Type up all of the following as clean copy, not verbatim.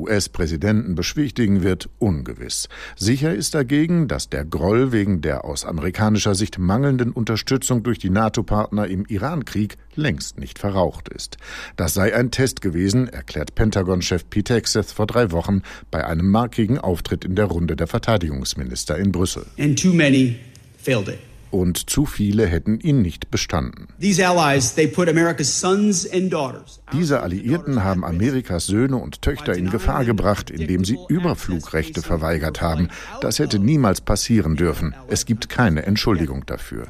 US-Präsidenten beschwichtigen wird, ungewiss. Sicher ist dagegen, dass der Groll wegen der aus amerikanischer Sicht mangelnden Unterstützung durch die NATO-Partner im Iran-Krieg längst nicht verraucht ist. Das sei ein Test gewesen, erklärt Pentagon-Chef Pete Hegseth vor 3 Wochen bei einem markigen Auftritt in der Runde der Verteidigungsminister in Brüssel. And too many failed it. Und zu viele hätten ihn nicht bestanden. Diese Alliierten haben Amerikas Söhne und Töchter in Gefahr gebracht, indem sie Überflugrechte verweigert haben. Das hätte niemals passieren dürfen. Es gibt keine Entschuldigung dafür.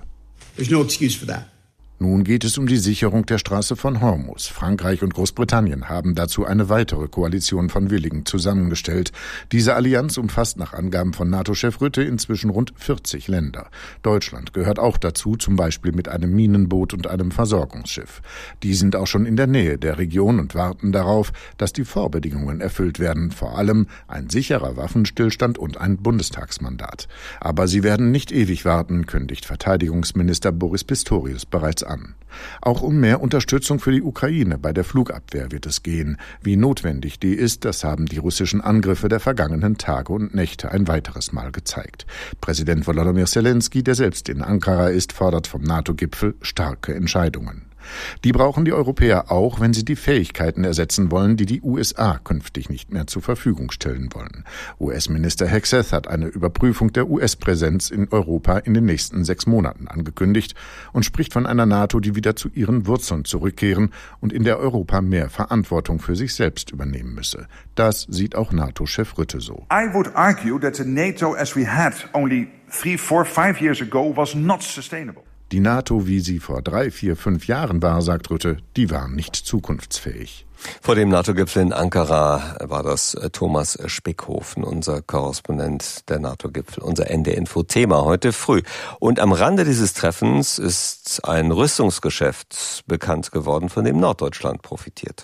Nun geht es um die Sicherung der Straße von Hormuz. Frankreich und Großbritannien haben dazu eine weitere Koalition von Willigen zusammengestellt. Diese Allianz umfasst nach Angaben von NATO-Chef Rutte inzwischen rund 40 Länder. Deutschland gehört auch dazu, zum Beispiel mit einem Minenboot und einem Versorgungsschiff. Die sind auch schon in der Nähe der Region und warten darauf, dass die Vorbedingungen erfüllt werden, vor allem ein sicherer Waffenstillstand und ein Bundestagsmandat. Aber sie werden nicht ewig warten, kündigt Verteidigungsminister Boris Pistorius bereits an. Auch um mehr Unterstützung für die Ukraine bei der Flugabwehr wird es gehen. Wie notwendig die ist, das haben die russischen Angriffe der vergangenen Tage und Nächte ein weiteres Mal gezeigt. Präsident Volodymyr Zelensky, der selbst in Ankara ist, fordert vom NATO-Gipfel starke Entscheidungen. Die brauchen die Europäer auch, wenn sie die Fähigkeiten ersetzen wollen, die die USA künftig nicht mehr zur Verfügung stellen wollen. US-Minister Hegseth hat eine Überprüfung der US-Präsenz in Europa in den nächsten 6 Monaten angekündigt und spricht von einer NATO, die wieder zu ihren Wurzeln zurückkehren und in der Europa mehr Verantwortung für sich selbst übernehmen müsse. Das sieht auch NATO-Chef Rutte so. I would argue that the NATO as we had only 3, 4, 5 years ago was not sustainable. Die NATO, wie sie vor 3, 4, 5 Jahren war, sagt Rutte, die war nicht zukunftsfähig. Vor dem NATO-Gipfel in Ankara war das Thomas Spickhofen, unser Korrespondent der NATO-Gipfel, unser NDR-Info-Thema heute früh. Und am Rande dieses Treffens ist ein Rüstungsgeschäft bekannt geworden, von dem Norddeutschland profitiert.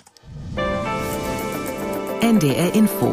NDR-Info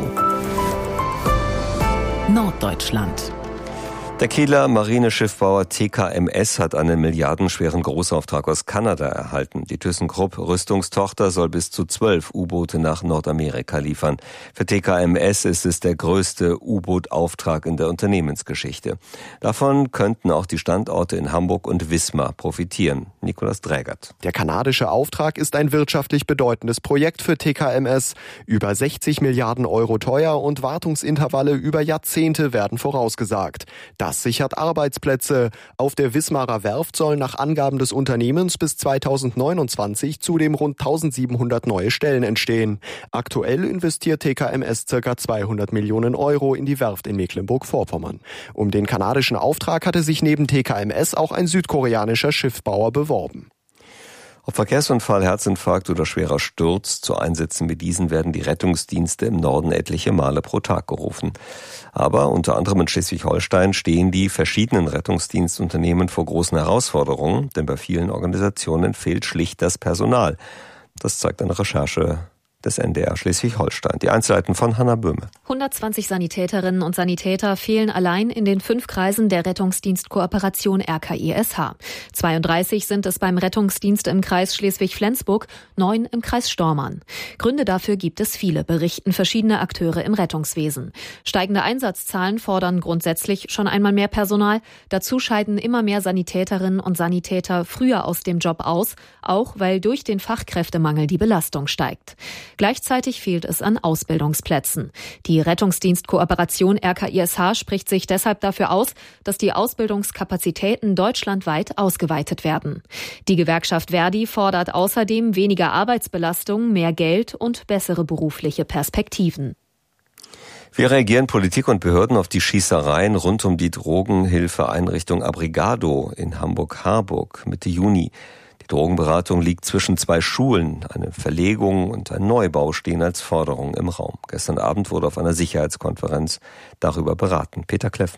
Norddeutschland. Der Kieler Marineschiffbauer TKMS hat einen milliardenschweren Großauftrag aus Kanada erhalten. Die ThyssenKrupp Rüstungstochter soll bis zu 12 U-Boote nach Nordamerika liefern. Für TKMS ist es der größte U-Boot-Auftrag in der Unternehmensgeschichte. Davon könnten auch die Standorte in Hamburg und Wismar profitieren. Nikolaus Drägert. Der kanadische Auftrag ist ein wirtschaftlich bedeutendes Projekt für TKMS. Über 60 Milliarden Euro teuer und Wartungsintervalle über Jahrzehnte werden vorausgesagt. Das sichert Arbeitsplätze. Auf der Wismarer Werft sollen nach Angaben des Unternehmens bis 2029 zudem rund 1700 neue Stellen entstehen. Aktuell investiert TKMS ca. 200 Millionen Euro in die Werft in Mecklenburg-Vorpommern. Um den kanadischen Auftrag hatte sich neben TKMS auch ein südkoreanischer Schiffsbauer beworben. Ob Verkehrsunfall, Herzinfarkt oder schwerer Sturz, zu Einsätzen wie diesen werden die Rettungsdienste im Norden etliche Male pro Tag gerufen. Aber unter anderem in Schleswig-Holstein stehen die verschiedenen Rettungsdienstunternehmen vor großen Herausforderungen, denn bei vielen Organisationen fehlt schlicht das Personal. Das zeigt eine Recherche des NDR Schleswig-Holstein. Die Einzelheiten von Hanna Böhme. 120 Sanitäterinnen und Sanitäter fehlen allein in den 5 Kreisen der Rettungsdienstkooperation RKISH. 32 sind es beim Rettungsdienst im Kreis Schleswig-Flensburg, 9 im Kreis Stormarn. Gründe dafür gibt es viele, berichten verschiedene Akteure im Rettungswesen. Steigende Einsatzzahlen fordern grundsätzlich schon einmal mehr Personal. Dazu scheiden immer mehr Sanitäterinnen und Sanitäter früher aus dem Job aus, auch weil durch den Fachkräftemangel die Belastung steigt. Gleichzeitig fehlt es an Ausbildungsplätzen. Die Rettungsdienstkooperation RKISH spricht sich deshalb dafür aus, dass die Ausbildungskapazitäten deutschlandweit ausgeweitet werden. Die Gewerkschaft Verdi fordert außerdem weniger Arbeitsbelastung, mehr Geld und bessere berufliche Perspektiven. Wie reagieren Politik und Behörden auf die Schießereien rund um die Drogenhilfeeinrichtung Abrigado in Hamburg-Harburg Mitte Juni? Die Drogenberatung liegt zwischen 2 Schulen. Eine Verlegung und ein Neubau stehen als Forderung im Raum. Gestern Abend wurde auf einer Sicherheitskonferenz darüber beraten. Peter Kleffmann.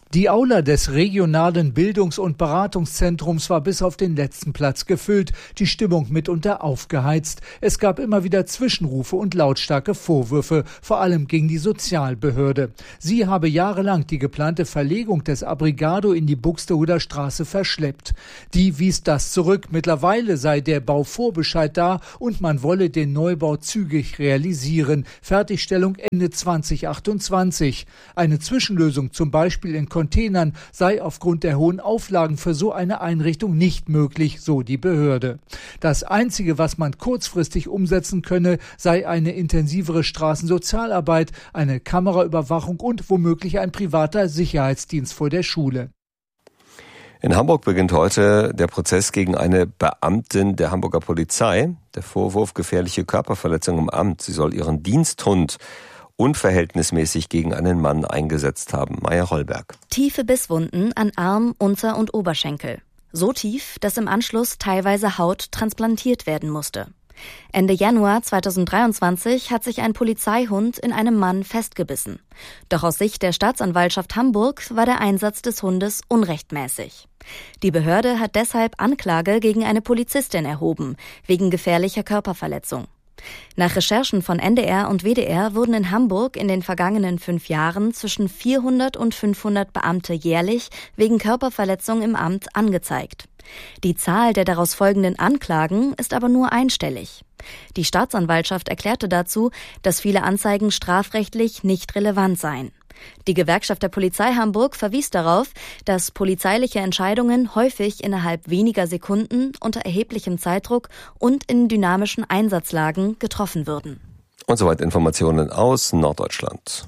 Die Aula des regionalen Bildungs- und Beratungszentrums war bis auf den letzten Platz gefüllt, die Stimmung mitunter aufgeheizt. Es gab immer wieder Zwischenrufe und lautstarke Vorwürfe, vor allem gegen die Sozialbehörde. Sie habe jahrelang die geplante Verlegung des Abrigado in die Buxtehuder Straße verschleppt. Die wies das zurück. Mittlerweile sei der Bauvorbescheid da und man wolle den Neubau zügig realisieren. Fertigstellung Ende 2028. Eine Zwischenlösung, zum Beispiel in Containern, sei aufgrund der hohen Auflagen für so eine Einrichtung nicht möglich, so die Behörde. Das Einzige, was man kurzfristig umsetzen könne, sei eine intensivere Straßensozialarbeit, eine Kameraüberwachung und womöglich ein privater Sicherheitsdienst vor der Schule. In Hamburg beginnt heute der Prozess gegen eine Beamtin der Hamburger Polizei. Der Vorwurf gefährliche Körperverletzung im Amt. Sie soll ihren Diensthund unverhältnismäßig gegen einen Mann eingesetzt haben. Maya Rollberg. Tiefe Bisswunden an Arm, Unter- und Oberschenkel. So tief, dass im Anschluss teilweise Haut transplantiert werden musste. Ende Januar 2023 hat sich ein Polizeihund in einem Mann festgebissen. Doch aus Sicht der Staatsanwaltschaft Hamburg war der Einsatz des Hundes unrechtmäßig. Die Behörde hat deshalb Anklage gegen eine Polizistin erhoben, wegen gefährlicher Körperverletzung. Nach Recherchen von NDR und WDR wurden in Hamburg in den vergangenen 5 Jahren zwischen 400 und 500 Beamte jährlich wegen Körperverletzung im Amt angezeigt. Die Zahl der daraus folgenden Anklagen ist aber nur einstellig. Die Staatsanwaltschaft erklärte dazu, dass viele Anzeigen strafrechtlich nicht relevant seien. Die Gewerkschaft der Polizei Hamburg verwies darauf, dass polizeiliche Entscheidungen häufig innerhalb weniger Sekunden unter erheblichem Zeitdruck und in dynamischen Einsatzlagen getroffen würden. Und soweit Informationen aus Norddeutschland.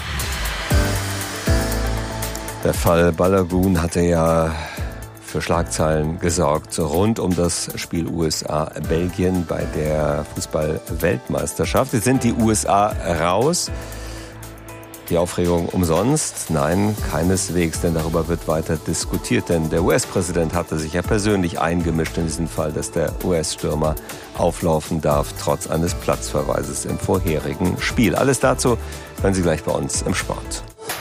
Der Fall Balagun hatte ja für Schlagzeilen gesorgt rund um das Spiel USA-Belgien bei der Fußball-Weltmeisterschaft. Jetzt sind die USA raus. Die Aufregung umsonst? Nein, keineswegs, denn darüber wird weiter diskutiert. Denn der US-Präsident hatte sich ja persönlich eingemischt in diesen Fall, dass der US-Stürmer auflaufen darf, trotz eines Platzverweises im vorherigen Spiel. Alles dazu hören Sie gleich bei uns im Sport.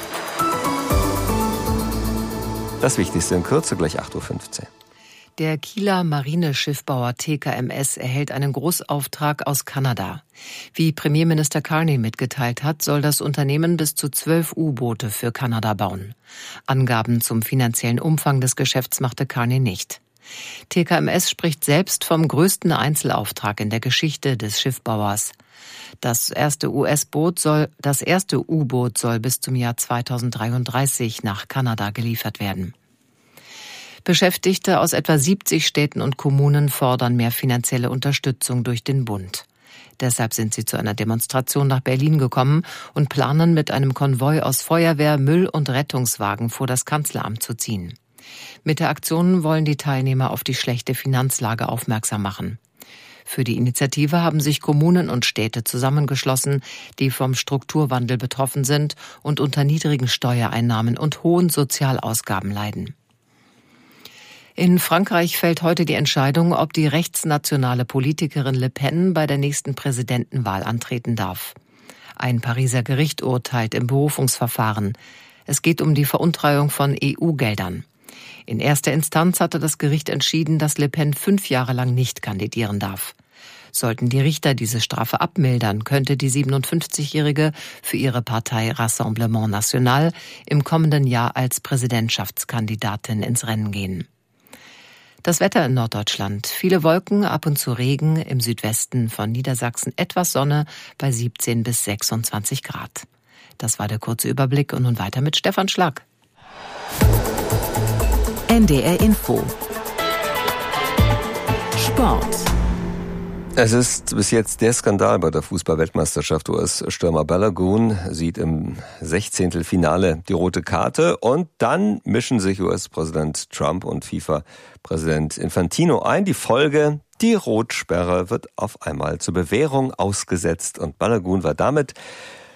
Das Wichtigste in Kürze, gleich 8.15 Uhr. Der Kieler Marineschiffbauer TKMS erhält einen Großauftrag aus Kanada. Wie Premierminister Carney mitgeteilt hat, soll das Unternehmen bis zu 12 U-Boote für Kanada bauen. Angaben zum finanziellen Umfang des Geschäfts machte Carney nicht. TKMS spricht selbst vom größten Einzelauftrag in der Geschichte des Schiffbauers. Das erste U-Boot soll bis zum Jahr 2033 nach Kanada geliefert werden. Beschäftigte aus etwa 70 Städten und Kommunen fordern mehr finanzielle Unterstützung durch den Bund. Deshalb sind sie zu einer Demonstration nach Berlin gekommen und planen, mit einem Konvoi aus Feuerwehr, Müll- und Rettungswagen vor das Kanzleramt zu ziehen. Mit der Aktion wollen die Teilnehmer auf die schlechte Finanzlage aufmerksam machen. Für die Initiative haben sich Kommunen und Städte zusammengeschlossen, die vom Strukturwandel betroffen sind und unter niedrigen Steuereinnahmen und hohen Sozialausgaben leiden. In Frankreich fällt heute die Entscheidung, ob die rechtsnationale Politikerin Le Pen bei der nächsten Präsidentenwahl antreten darf. Ein Pariser Gericht urteilt im Berufungsverfahren. Es geht um die Veruntreuung von EU-Geldern. In erster Instanz hatte das Gericht entschieden, dass Le Pen 5 Jahre lang nicht kandidieren darf. Sollten die Richter diese Strafe abmildern, könnte die 57-Jährige für ihre Partei Rassemblement National im kommenden Jahr als Präsidentschaftskandidatin ins Rennen gehen. Das Wetter in Norddeutschland. Viele Wolken, ab und zu Regen, im Südwesten von Niedersachsen etwas Sonne bei 17 bis 26 Grad. Das war der kurze Überblick und nun weiter mit Stefan Schlag. NDR Info. Sport. Es ist bis jetzt der Skandal bei der Fußball-Weltmeisterschaft. US-Stürmer Balagun sieht im 16. Finale die rote Karte und dann mischen sich US-Präsident Trump und FIFA-Präsident Infantino ein. Die Folge, die Rotsperre wird auf einmal zur Bewährung ausgesetzt und Balagun war damit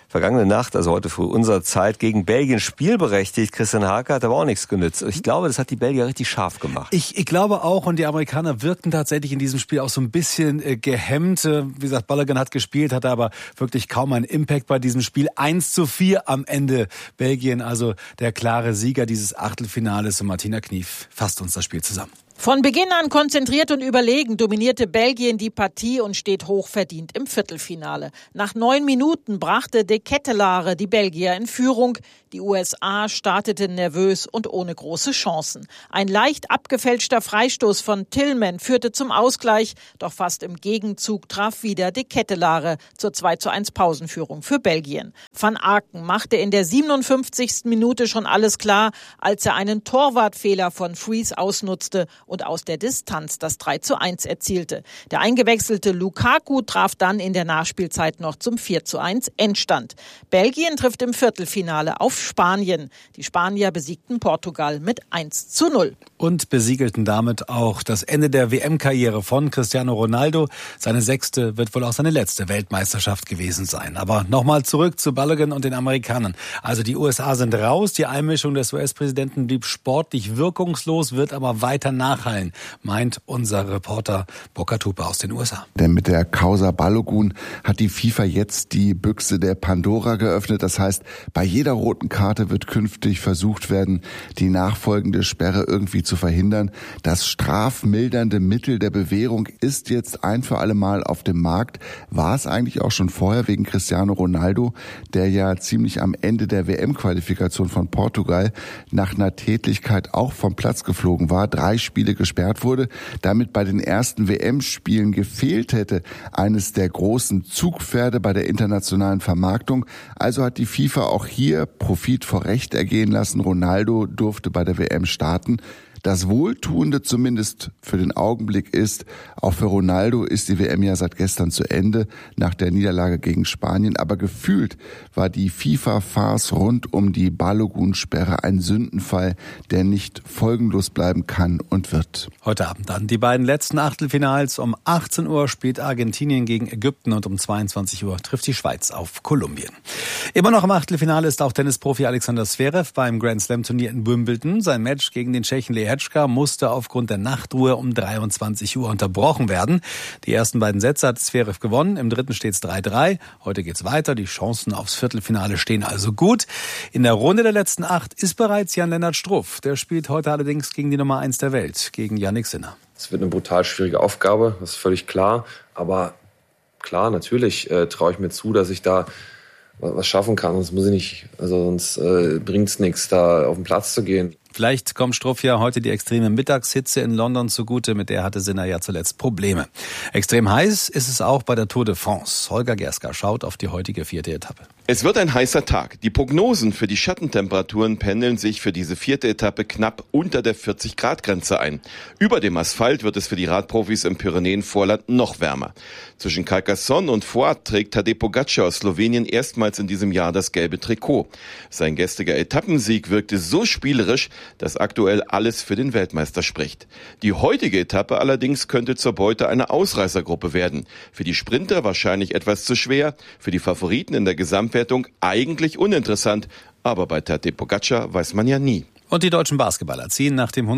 vergangene Nacht, also heute früh unserer Zeit, gegen Belgien spielberechtigt. Christian Hake hat aber auch nichts genützt. Ich glaube, das hat die Belgier richtig scharf gemacht. Ich glaube auch, und die Amerikaner wirkten tatsächlich in diesem Spiel auch so ein bisschen gehemmt. Wie gesagt, Balogun hat gespielt, hatte aber wirklich kaum einen Impact bei diesem Spiel. 1:4 am Ende. Belgien, also der klare Sieger dieses Achtelfinales. Und Martina Knief fasst uns das Spiel zusammen. Von Beginn an konzentriert und überlegen dominierte Belgien die Partie und steht hochverdient im Viertelfinale. Nach 9 Minuten brachte De Ketelaere die Belgier in Führung. Die USA starteten nervös und ohne große Chancen. Ein leicht abgefälschter Freistoß von Tillman führte zum Ausgleich, doch fast im Gegenzug traf wieder De Ketelaere zur 2:1 Pausenführung für Belgien. Van Aken machte in der 57. Minute schon alles klar, als er einen Torwartfehler von Fries ausnutzte und aus der Distanz das 3:1 erzielte. Der eingewechselte Lukaku traf dann in der Nachspielzeit noch zum 4:1 Endstand. Belgien trifft im Viertelfinale auf Spanien. Die Spanier besiegten Portugal mit 1:0. Und besiegelten damit auch das Ende der WM-Karriere von Cristiano Ronaldo. Seine 6. wird wohl auch seine letzte Weltmeisterschaft gewesen sein. Aber nochmal zurück zu Balogun und den Amerikanern. Also die USA sind raus. Die Einmischung des US-Präsidenten blieb sportlich wirkungslos, wird aber weiter nachhallen, meint unser Reporter Burkhard Hupe aus den USA. Denn mit der Causa Balogun hat die FIFA jetzt die Büchse der Pandora geöffnet. Das heißt, bei jeder roten Karte wird künftig versucht werden, die nachfolgende Sperre irgendwie zu verhindern. Das strafmildernde Mittel der Bewährung ist jetzt ein für alle Mal auf dem Markt. War es eigentlich auch schon vorher wegen Cristiano Ronaldo, der ja ziemlich am Ende der WM-Qualifikation von Portugal nach einer Tätlichkeit auch vom Platz geflogen war, 3 Spiele gesperrt wurde, damit bei den ersten WM-Spielen gefehlt hätte, eines der großen Zugpferde bei der internationalen Vermarktung. Also hat die FIFA auch hier Profit vor Recht ergehen lassen. Ronaldo durfte bei der WM starten. Das Wohltuende zumindest für den Augenblick ist, auch für Ronaldo ist die WM ja seit gestern zu Ende, nach der Niederlage gegen Spanien. Aber gefühlt war die FIFA-Farce rund um die Balogun-Sperre ein Sündenfall, der nicht folgenlos bleiben kann und wird. Heute Abend dann die beiden letzten Achtelfinals. Um 18 Uhr spielt Argentinien gegen Ägypten und um 22 Uhr trifft die Schweiz auf Kolumbien. Immer noch im Achtelfinale ist auch Tennisprofi Alexander Zverev beim Grand-Slam-Turnier in Wimbledon. Sein Match gegen den Tschechen Lehečka musste aufgrund der Nachtruhe um 23 Uhr unterbrochen werden. Die ersten beiden Sätze hat Zverev gewonnen, im dritten steht es 3:3. Heute geht's weiter, die Chancen aufs Viertelfinale stehen also gut. In der Runde der letzten 8 ist bereits Jan-Lennart Struff. Der spielt heute allerdings gegen die Nummer 1 der Welt, gegen Jannik Sinner. Es wird eine brutal schwierige Aufgabe, das ist völlig klar. Aber klar, natürlich traue ich mir zu, dass ich da was schaffen kann. Sonst muss ich nicht, sonst bringt's nichts, da auf den Platz zu gehen. Vielleicht kommt Struff ja heute die extreme Mittagshitze in London zugute, mit der hatte Sinner ja zuletzt Probleme. Extrem heiß ist es auch bei der Tour de France. Holger Gerska schaut auf die heutige 4. Etappe. Es wird ein heißer Tag. Die Prognosen für die Schattentemperaturen pendeln sich für diese 4. Etappe knapp unter der 40-Grad-Grenze ein. Über dem Asphalt wird es für die Radprofis im Pyrenäenvorland noch wärmer. Zwischen Carcassonne und Foix trägt Tadej Pogačar aus Slowenien erstmals in diesem Jahr das gelbe Trikot. Sein gestriger Etappensieg wirkte so spielerisch, dass aktuell alles für den Weltmeister spricht. Die heutige Etappe allerdings könnte zur Beute einer Ausreißergruppe werden. Für die Sprinter wahrscheinlich etwas zu schwer, für die Favoriten in der Gesamtwertung eigentlich uninteressant, aber bei Tadej Pogačar weiß man ja nie. Und die deutschen Basketballer ziehen nach dem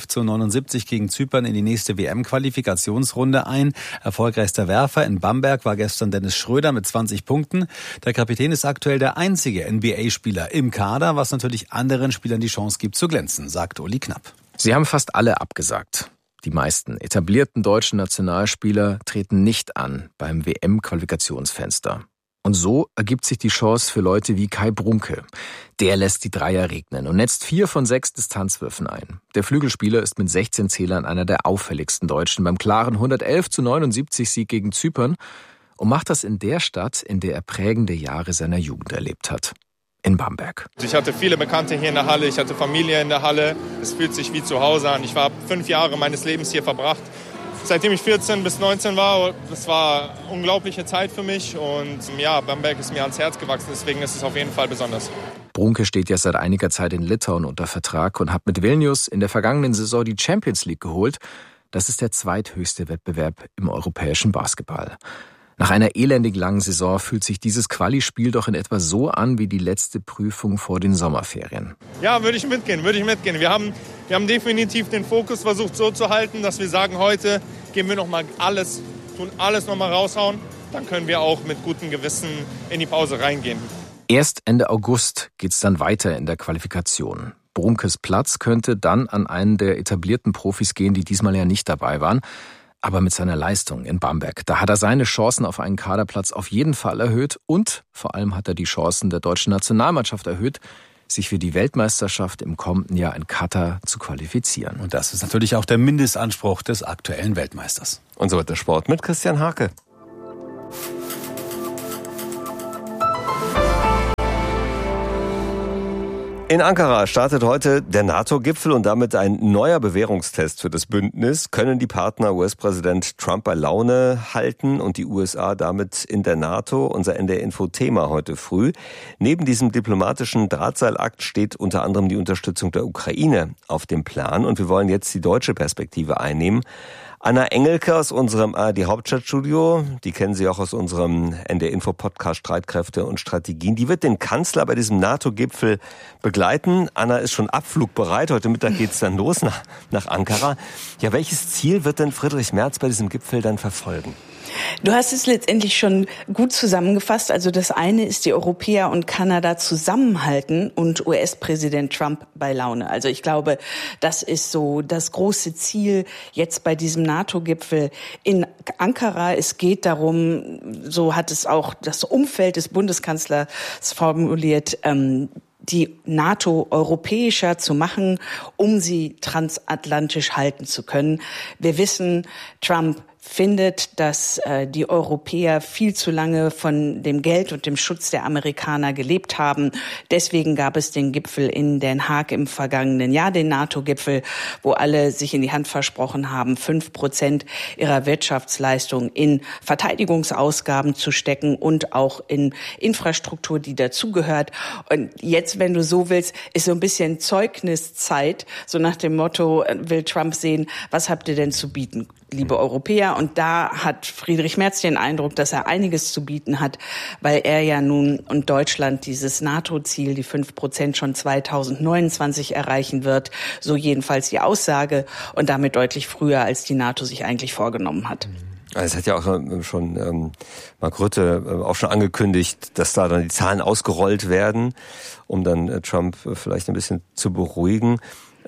111:79 gegen Zypern in die nächste WM-Qualifikationsrunde ein. Erfolgreichster Werfer in Bamberg war gestern Dennis Schröder mit 20 Punkten. Der Kapitän ist aktuell der einzige NBA-Spieler im Kader, was natürlich anderen Spielern die Chance gibt zu glänzen, sagt Uli Knapp. Sie haben fast alle abgesagt. Die meisten etablierten deutschen Nationalspieler treten nicht an beim WM-Qualifikationsfenster. Und so ergibt sich die Chance für Leute wie Kai Brunke. Der lässt die Dreier regnen und netzt 4 von 6 Distanzwürfen ein. Der Flügelspieler ist mit 16 Zählern einer der auffälligsten Deutschen beim klaren 111:79 Sieg gegen Zypern und macht das in der Stadt, in der er prägende Jahre seiner Jugend erlebt hat. In Bamberg. Ich hatte viele Bekannte hier in der Halle, ich hatte Familie in der Halle. Es fühlt sich wie zu Hause an. Ich habe 5 Jahre meines Lebens hier verbracht. Seitdem ich 14 bis 19 war, das war eine unglaubliche Zeit für mich und ja, Bamberg ist mir ans Herz gewachsen, deswegen ist es auf jeden Fall besonders. Brunke steht ja seit einiger Zeit in Litauen unter Vertrag und hat mit Vilnius in der vergangenen Saison die Champions League geholt. Das ist der zweithöchste Wettbewerb im europäischen Basketball. Nach einer elendig langen Saison fühlt sich dieses Quali-Spiel doch in etwa so an wie die letzte Prüfung vor den Sommerferien. Ja, würde ich mitgehen. Wir haben definitiv den Fokus versucht so zu halten, dass wir sagen, heute geben wir nochmal alles nochmal raushauen. Dann können wir auch mit gutem Gewissen in die Pause reingehen. Erst Ende August geht's dann weiter in der Qualifikation. Brunkes Platz könnte dann an einen der etablierten Profis gehen, die diesmal ja nicht dabei waren. Aber mit seiner Leistung in Bamberg, da hat er seine Chancen auf einen Kaderplatz auf jeden Fall erhöht und vor allem hat er die Chancen der deutschen Nationalmannschaft erhöht, sich für die Weltmeisterschaft im kommenden Jahr in Katar zu qualifizieren. Und das ist natürlich auch der Mindestanspruch des aktuellen Weltmeisters. Und so wird der Sport mit Christian Hake. In Ankara startet heute der NATO-Gipfel und damit ein neuer Bewährungstest für das Bündnis. Können die Partner US-Präsident Trump bei Laune halten und die USA damit in der NATO? Unser NDR-Info-Thema heute früh. Neben diesem diplomatischen Drahtseilakt steht unter anderem die Unterstützung der Ukraine auf dem Plan. Und wir wollen jetzt die deutsche Perspektive einnehmen. Anna Engelke aus unserem ARD-Hauptstadtstudio, die kennen Sie auch aus unserem NDR-Info-Podcast Streitkräfte und Strategien. Die wird den Kanzler bei diesem NATO-Gipfel begleiten. Anna ist schon abflugbereit. Heute Mittag geht's dann los nach Ankara. Ja, welches Ziel wird denn Friedrich Merz bei diesem Gipfel dann verfolgen? Du hast es letztendlich schon gut zusammengefasst. Also das eine ist, die Europäer und Kanada zusammenhalten und US-Präsident Trump bei Laune. Also ich glaube, das ist so das große Ziel jetzt bei diesem NATO-Gipfel in Ankara. Es geht darum, so hat es auch das Umfeld des Bundeskanzlers formuliert, die NATO europäischer zu machen, um sie transatlantisch halten zu können. Wir wissen, Trump findet, dass die Europäer viel zu lange von dem Geld und dem Schutz der Amerikaner gelebt haben. Deswegen gab es den Gipfel in Den Haag im vergangenen Jahr, den NATO-Gipfel, wo alle sich in die Hand versprochen haben, 5% ihrer Wirtschaftsleistung in Verteidigungsausgaben zu stecken und auch in Infrastruktur, die dazugehört. Und jetzt, wenn du so willst, ist so ein bisschen Zeugniszeit, so nach dem Motto, will Trump sehen, was habt ihr denn zu bieten, liebe Europäer? Und da hat Friedrich Merz den Eindruck, dass er einiges zu bieten hat, weil er ja nun und Deutschland dieses NATO-Ziel, die 5% schon 2029 erreichen wird. So jedenfalls die Aussage und damit deutlich früher, als die NATO sich eigentlich vorgenommen hat. Es hat ja auch schon Mark Rutte auch schon angekündigt, dass da dann die Zahlen ausgerollt werden, um dann Trump vielleicht ein bisschen zu beruhigen.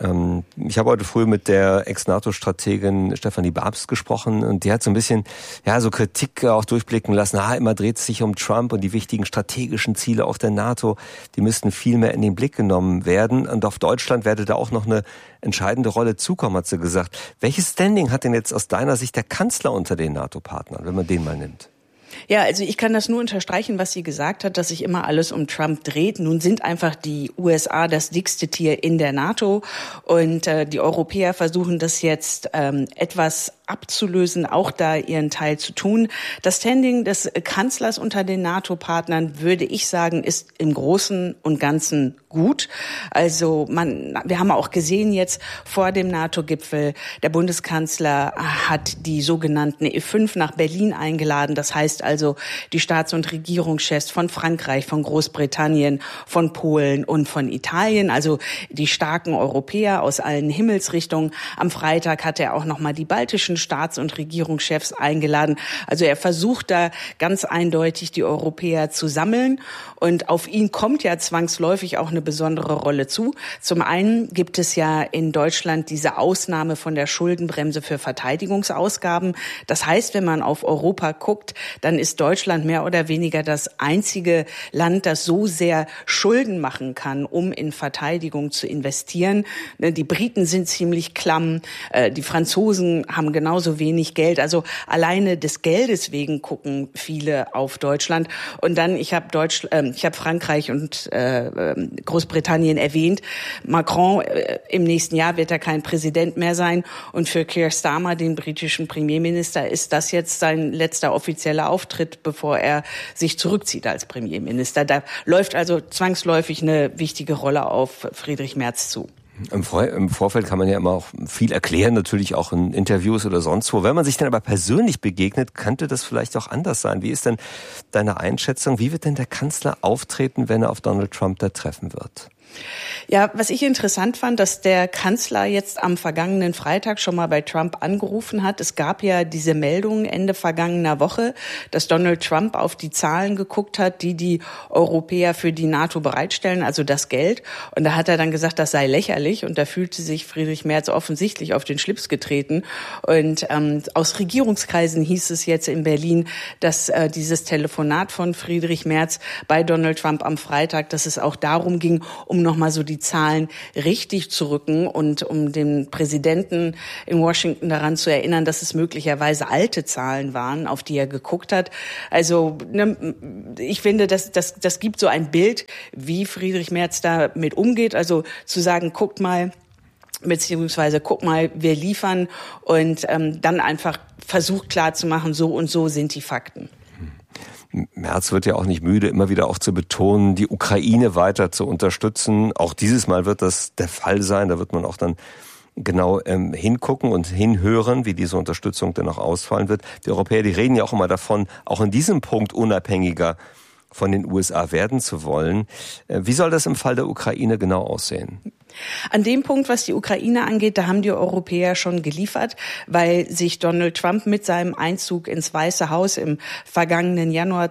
Ich habe heute früh mit der Ex-NATO-Strategin Stefanie Babs gesprochen und die hat so ein bisschen, so Kritik auch durchblicken lassen. Immer dreht es sich um Trump und die wichtigen strategischen Ziele auch der NATO, die müssten viel mehr in den Blick genommen werden. Und auf Deutschland werde da auch noch eine entscheidende Rolle zukommen, hat sie gesagt. Welches Standing hat denn jetzt aus deiner Sicht der Kanzler unter den NATO-Partnern, wenn man den mal nimmt? Ja, also ich kann das nur unterstreichen, was sie gesagt hat, dass sich immer alles um Trump dreht. Nun sind einfach die USA das dickste Tier in der NATO und die Europäer versuchen das jetzt etwas abzulösen, auch da ihren Teil zu tun. Das Standing des Kanzlers unter den NATO-Partnern, würde ich sagen, ist im Großen und Ganzen gut. Also wir haben auch gesehen jetzt vor dem NATO-Gipfel, der Bundeskanzler hat die sogenannten E5 nach Berlin eingeladen. Das heißt also die Staats- und Regierungschefs von Frankreich, von Großbritannien, von Polen und von Italien, also die starken Europäer aus allen Himmelsrichtungen. Am Freitag hat er auch nochmal die baltischen Staats- und Regierungschefs eingeladen. Also er versucht da ganz eindeutig die Europäer zu sammeln und auf ihn kommt ja zwangsläufig auch eine besondere Rolle zu. Zum einen gibt es ja in Deutschland diese Ausnahme von der Schuldenbremse für Verteidigungsausgaben. Das heißt, wenn man auf Europa guckt, dann ist Deutschland mehr oder weniger das einzige Land, das so sehr Schulden machen kann, um in Verteidigung zu investieren. Die Briten sind ziemlich klamm, die Franzosen haben genauso wenig Geld. Also alleine des Geldes wegen gucken viele auf Deutschland. Und dann, ich habe Frankreich und Großbritannien erwähnt. Macron im nächsten Jahr wird er kein Präsident mehr sein. Und für Keir Starmer, den britischen Premierminister, ist das jetzt sein letzter offizieller Auftritt, bevor er sich zurückzieht als Premierminister. Da läuft also zwangsläufig eine wichtige Rolle auf Friedrich Merz zu. Im Vorfeld kann man ja immer auch viel erklären, natürlich auch in Interviews oder sonst wo. Wenn man sich dann aber persönlich begegnet, könnte das vielleicht auch anders sein. Wie ist denn deine Einschätzung? Wie wird denn der Kanzler auftreten, wenn er auf Donald Trump da treffen wird? Ja, was ich interessant fand, dass der Kanzler jetzt am vergangenen Freitag schon mal bei Trump angerufen hat. Es gab ja diese Meldung Ende vergangener Woche, dass Donald Trump auf die Zahlen geguckt hat, die Europäer für die NATO bereitstellen, also das Geld. Und da hat er dann gesagt, das sei lächerlich. Und da fühlte sich Friedrich Merz offensichtlich auf den Schlips getreten. Und aus Regierungskreisen hieß es jetzt in Berlin, dass dieses Telefonat von Friedrich Merz bei Donald Trump am Freitag, dass es auch darum ging, um nochmal so die Zahlen richtig zu rücken und um den Präsidenten in Washington daran zu erinnern, dass es möglicherweise alte Zahlen waren, auf die er geguckt hat. Also ich finde, das gibt so ein Bild, wie Friedrich Merz damit umgeht. Also zu sagen, guck mal, wir liefern und dann einfach versucht klarzumachen, so und so sind die Fakten. Merz wird ja auch nicht müde, immer wieder auch zu betonen, die Ukraine weiter zu unterstützen. Auch dieses Mal wird das der Fall sein. Da wird man auch dann genau hingucken und hinhören, wie diese Unterstützung dann auch ausfallen wird. Die Europäer, die reden ja auch immer davon, auch in diesem Punkt unabhängiger von den USA werden zu wollen. Wie soll das im Fall der Ukraine genau aussehen? An dem Punkt, was die Ukraine angeht, da haben die Europäer schon geliefert, weil sich Donald Trump mit seinem Einzug ins Weiße Haus im vergangenen Januar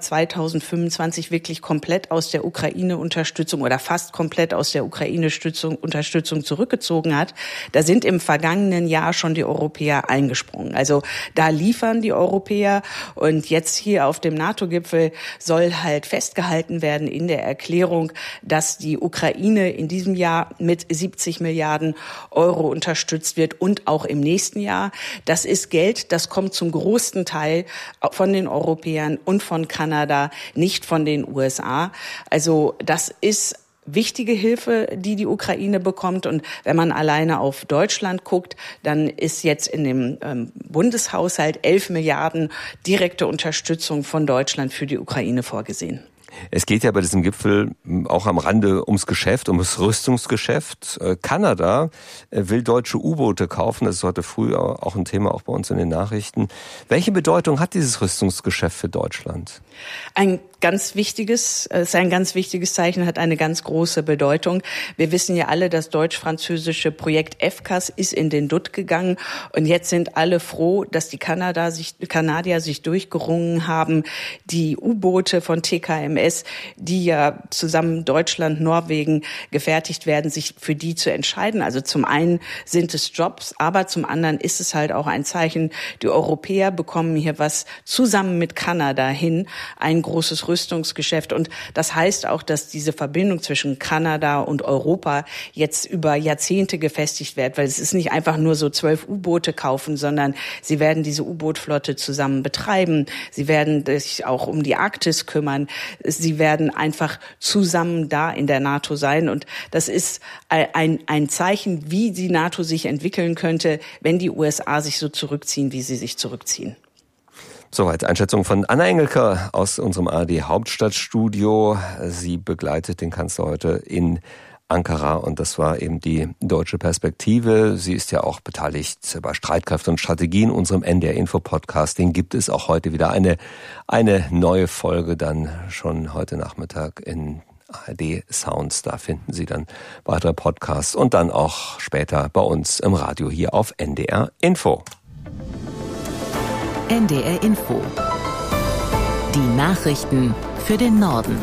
2025 wirklich komplett aus der Ukraine-Unterstützung oder fast komplett aus der Ukraine-Unterstützung zurückgezogen hat. Da sind im vergangenen Jahr schon die Europäer eingesprungen. Also da liefern die Europäer und jetzt hier auf dem NATO-Gipfel soll halt festgehalten werden in der Erklärung, dass die Ukraine in diesem Jahr mit 70 Milliarden Euro unterstützt wird und auch im nächsten Jahr. Das ist Geld, das kommt zum großen Teil von den Europäern und von Kanada, nicht von den USA. Also das ist wichtige Hilfe, die Ukraine bekommt. Und wenn man alleine auf Deutschland guckt, dann ist jetzt in dem Bundeshaushalt 11 Milliarden direkte Unterstützung von Deutschland für die Ukraine vorgesehen. Es geht ja bei diesem Gipfel auch am Rande ums Geschäft, ums Rüstungsgeschäft. Kanada will deutsche U-Boote kaufen. Das ist heute früh auch ein Thema, auch bei uns in den Nachrichten. Welche Bedeutung hat dieses Rüstungsgeschäft für Deutschland? Ein ganz wichtiges Zeichen, hat eine ganz große Bedeutung. Wir wissen ja alle, das deutsch-französische Projekt FCAS ist in den Dutt gegangen und jetzt sind alle froh, dass die Kanadier sich durchgerungen haben, die U-Boote von TKMS, die ja zusammen Deutschland, Norwegen gefertigt werden, sich für die zu entscheiden. Also zum einen sind es Jobs, aber zum anderen ist es halt auch ein Zeichen, die Europäer bekommen hier was zusammen mit Kanada hin, ein großes Rüstungsgeschäft. Und das heißt auch, dass diese Verbindung zwischen Kanada und Europa jetzt über Jahrzehnte gefestigt wird, weil es ist nicht einfach nur so 12 U-Boote kaufen, sondern sie werden diese U-Boot-Flotte zusammen betreiben. Sie werden sich auch um die Arktis kümmern. Sie werden einfach zusammen da in der NATO sein. Und das ist ein Zeichen, wie die NATO sich entwickeln könnte, wenn die USA sich so zurückziehen, wie sie sich zurückziehen. Soweit Einschätzung von Anna Engelke aus unserem ARD-Hauptstadtstudio. Sie begleitet den Kanzler heute in Ankara und das war eben die deutsche Perspektive. Sie ist ja auch beteiligt bei Streitkräfte und Strategien, unserem NDR-Info-Podcast. Den gibt es auch heute wieder eine neue Folge, dann schon heute Nachmittag in ARD Sounds. Da finden Sie dann weitere Podcasts und dann auch später bei uns im Radio hier auf NDR Info. NDR Info. Die Nachrichten für den Norden.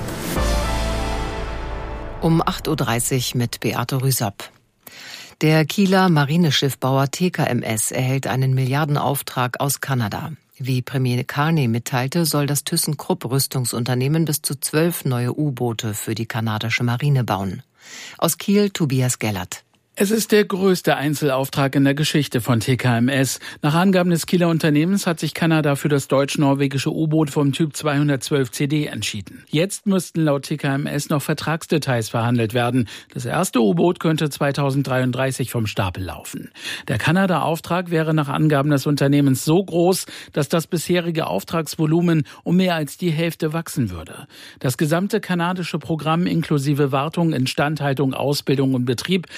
Um 8.30 Uhr mit Beate Rüsapp. Der Kieler Marineschiffbauer TKMS erhält einen Milliardenauftrag aus Kanada. Wie Premier Carney mitteilte, soll das ThyssenKrupp-Rüstungsunternehmen bis zu 12 neue U-Boote für die kanadische Marine bauen. Aus Kiel Tobias Gellert. Es ist der größte Einzelauftrag in der Geschichte von TKMS. Nach Angaben des Kieler Unternehmens hat sich Kanada für das deutsch-norwegische U-Boot vom Typ 212 CD entschieden. Jetzt müssten laut TKMS noch Vertragsdetails verhandelt werden. Das erste U-Boot könnte 2033 vom Stapel laufen. Der Kanada-Auftrag wäre nach Angaben des Unternehmens so groß, dass das bisherige Auftragsvolumen um mehr als die Hälfte wachsen würde. Das gesamte kanadische Programm inklusive Wartung, Instandhaltung, Ausbildung und Betrieb könnte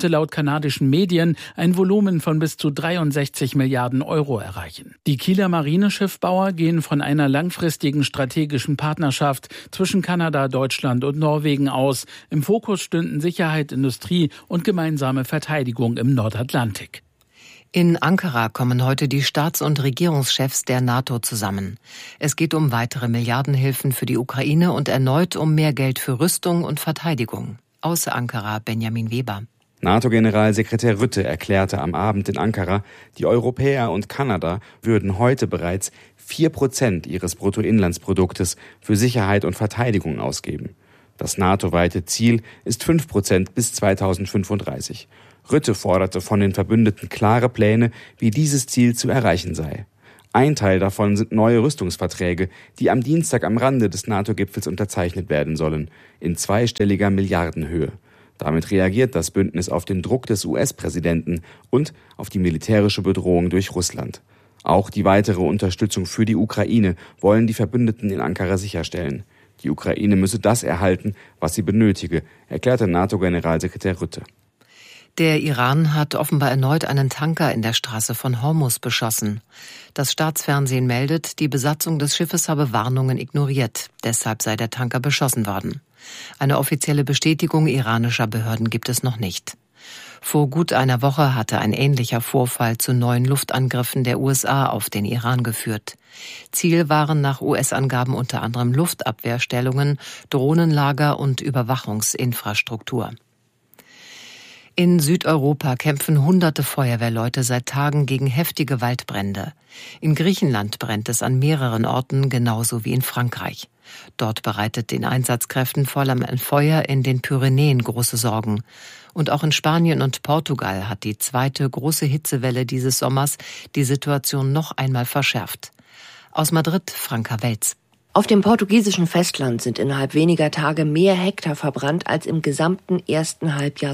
laut kanadischen Medien ein Volumen von bis zu 63 Milliarden Euro erreichen. Die Kieler Marineschiffbauer gehen von einer langfristigen strategischen Partnerschaft zwischen Kanada, Deutschland und Norwegen aus. Im Fokus stünden Sicherheit, Industrie und gemeinsame Verteidigung im Nordatlantik. In Ankara kommen heute die Staats- und Regierungschefs der NATO zusammen. Es geht um weitere Milliardenhilfen für die Ukraine und erneut um mehr Geld für Rüstung und Verteidigung. Aus Ankara Benjamin Weber. NATO-Generalsekretär Rutte erklärte am Abend in Ankara, die Europäer und Kanada würden heute bereits 4% ihres Bruttoinlandsproduktes für Sicherheit und Verteidigung ausgeben. Das NATO-weite Ziel ist 5% bis 2035. Rutte forderte von den Verbündeten klare Pläne, wie dieses Ziel zu erreichen sei. Ein Teil davon sind neue Rüstungsverträge, die am Dienstag am Rande des NATO-Gipfels unterzeichnet werden sollen, in zweistelliger Milliardenhöhe. Damit reagiert das Bündnis auf den Druck des US-Präsidenten und auf die militärische Bedrohung durch Russland. Auch die weitere Unterstützung für die Ukraine wollen die Verbündeten in Ankara sicherstellen. Die Ukraine müsse das erhalten, was sie benötige, erklärte NATO-Generalsekretär Rutte. Der Iran hat offenbar erneut einen Tanker in der Straße von Hormuz beschossen. Das Staatsfernsehen meldet, die Besatzung des Schiffes habe Warnungen ignoriert. Deshalb sei der Tanker beschossen worden. Eine offizielle Bestätigung iranischer Behörden gibt es noch nicht. Vor gut einer Woche hatte ein ähnlicher Vorfall zu neuen Luftangriffen der USA auf den Iran geführt. Ziel waren nach US-Angaben unter anderem Luftabwehrstellungen, Drohnenlager und Überwachungsinfrastruktur. In Südeuropa kämpfen hunderte Feuerwehrleute seit Tagen gegen heftige Waldbrände. In Griechenland brennt es an mehreren Orten, genauso wie in Frankreich. Dort bereitet den Einsatzkräften vor allem ein Feuer in den Pyrenäen große Sorgen. Und auch in Spanien und Portugal hat die zweite große Hitzewelle dieses Sommers die Situation noch einmal verschärft. Aus Madrid, Franka Welz. Auf dem portugiesischen Festland sind innerhalb weniger Tage mehr Hektar verbrannt als im gesamten ersten Halbjahr